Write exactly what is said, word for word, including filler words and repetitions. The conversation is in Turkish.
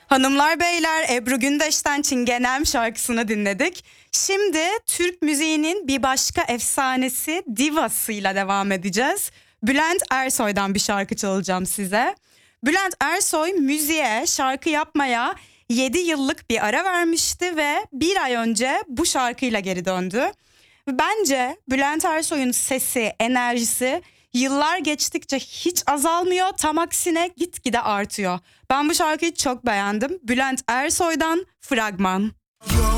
Hanımlar beyler, Ebru Gündeş'ten Çingenem şarkısını dinledik. Şimdi Türk müziğinin bir başka efsanesi, divasıyla devam edeceğiz. Bülent Ersoy'dan bir şarkı çalacağım size. Bülent Ersoy müziğe, şarkı yapmaya yedi yıllık bir ara vermişti ve bir ay önce bu şarkıyla geri döndü. Bence Bülent Ersoy'un sesi, enerjisi yıllar geçtikçe hiç azalmıyor, tam aksine gitgide artıyor. Ben bu şarkıyı çok beğendim. Bülent Ersoy'dan Fragman.